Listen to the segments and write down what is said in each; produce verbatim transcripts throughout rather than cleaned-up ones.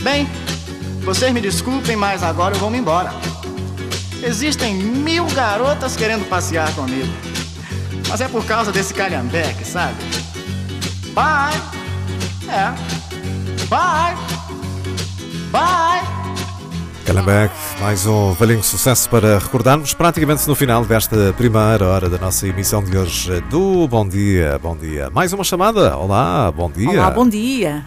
Bem, vocês me desculpem, mas agora eu vou me embora. Existem mil garotas querendo passear comigo, mas é por causa desse calhambeque, sabe? Bye! É. Bye! Bye! Calhambeque, mais um velhinho sucesso para recordarmos praticamente no final desta primeira hora da nossa emissão de hoje do Bom Dia, Bom Dia. Mais uma chamada. Olá, bom dia. Olá, bom dia.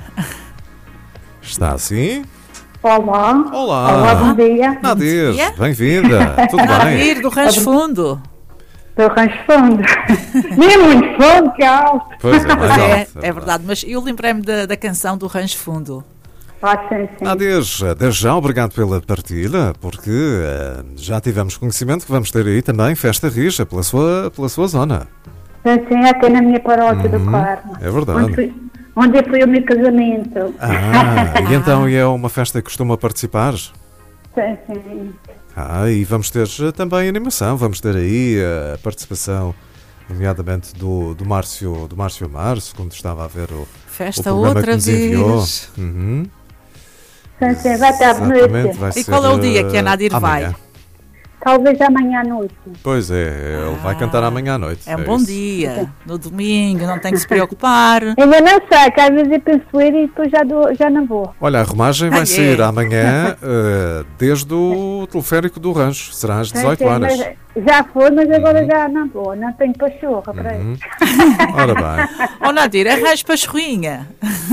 Está assim? Olá. Olá. Olá, bom dia. Nadir, bem-vinda. Tudo bem? Nadir, do Rancho Fundo. Do Rancho Fundo. Nem muito fundo, que é alto. Pois é, mais Pois é, alto. é verdade, mas eu lembrei-me da, da canção do Rancho Fundo. Ah, sim, sim. Nadir, desde já obrigado pela partilha, porque uh, já tivemos conhecimento que vamos ter aí também festa rija pela sua, pela sua zona. Sim, sim, aqui na minha paróquia Uhum, do Carmo. é verdade. Onde, fui, onde foi o meu casamento. Ah, e então e é uma festa que costuma participar? Sim, sim. Ah, e vamos ter também animação, vamos ter aí a participação, nomeadamente do, do Márcio do Márcio Março, quando estava a ver o, o Festa programa outra que nos enviou. vez. Uhum. Sim, sim, vai estar Exatamente, bonito. vai E ser, qual é o dia que a Nadir uh, vai? amanhã. Talvez amanhã à noite. Pois é, ele vai cantar amanhã à noite. É um bom isso. dia. No domingo, não tem que se preocupar. Ainda não sei, que às vezes eu penso ir e depois já, do, já não vou. Olha, a arrumagem vai Ah, é? sair amanhã uh, desde o teleférico do Rancho, será às Sim, dezoito sim, horas. mas já foi, mas agora Uhum. já não vou. Não tenho pachorra para Uhum. isso. Ora bem, Ó Nadir, arranje para a churrinha.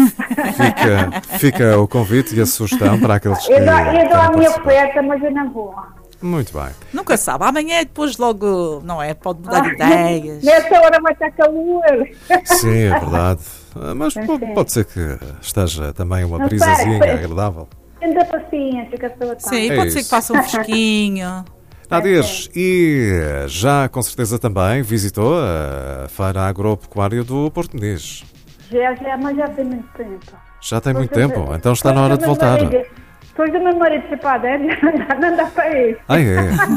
fica, fica o convite e a sugestão para aqueles que Eu dou, eu dou querem a minha participar. oferta, mas eu não vou. Muito bem. Nunca sabe, amanhã é depois logo, não é? Pode mudar de ideias. Nessa hora vai estar calor. Sim, é verdade. Ah, Mas Sim, po- sim. pode ser que esteja também uma Não brisazinha sei, agradável. Tenta paciência que a pessoa está. Sim, É pode ser isso. que passe um fresquinho. Nadir, e já com certeza também visitou a Feira Agropecuária do Porto Muniz. Já, já, mas já tem muito tempo. Já tem muito Depois tempo, do- então está na hora de depois do meu voltar. marido- Depois do meu marido ser padeiro, não dá, não dá para ir. Ah, é?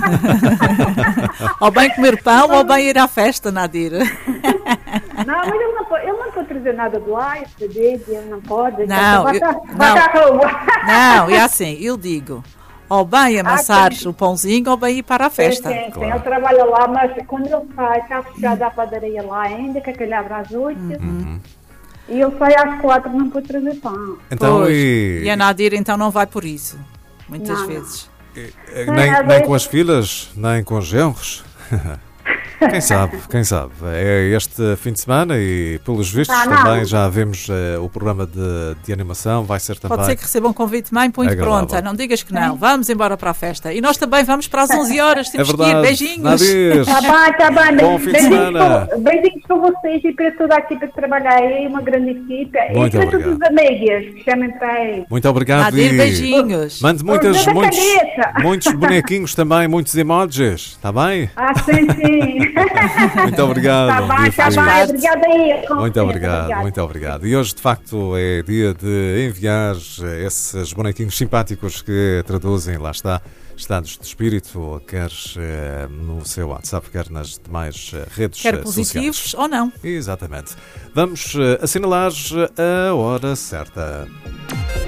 Ou bem comer pão ou bem ir à festa, Nadir. Não, mas ele não pode, ele não pode trazer nada de lá, esse dele, ele não pode. Não, vai eu- dar- não. vai dar rua. Não, é assim, eu digo, ou bem amassares Ah, o pãozinho ou bem ir para a festa. Sim, sim, sim, Claro. ele trabalha lá, mas quando ele sai, está fechada a padaria lá ainda, que aquele abre às oito. Uhum. E ele sai às quatro, não pode trazer pão. Então, Pois. e, E a Nadir então não vai por isso, muitas Não. vezes. eh, nem, nem com as filhas, nem com os genros? Quem sabe, quem sabe. É este fim de semana e, pelos vistos, Não, não. também já vemos eh, o programa de, de animação. Vai ser também. Pode ser que receba um convite mãe muito Agradável. pronta, não digas que não. Vamos embora para a festa. E nós também vamos para as onze horas, É temos que ir. verdade. Beijinhos. Nadir, Está bem, está bem. Bom fim de Beijinhos semana. para- Beijinhos para vocês e para toda a equipa que trabalha aí, uma grande equipa. Muito e para todos obrigado. os amigos que chamem para aí. muito obrigado. Nadir, e beijinhos. Mande muitas, Orgulho da muitos, cabeça. muitos bonequinhos também, muitos emojis. Está bem? Ah, sim, sim. Muito obrigado. Está um bem, dia está feliz. bem. Obrigada aí. com Muito licença, obrigado, obrigada. muito obrigado. E hoje, de facto, é dia de enviar esses bonequinhos simpáticos que traduzem, lá está, estados de espírito, quer eh, no seu WhatsApp, quer nas demais eh, redes Quer eh, positivos sociais. ou não. Exatamente. Vamos eh, assinalar a hora certa.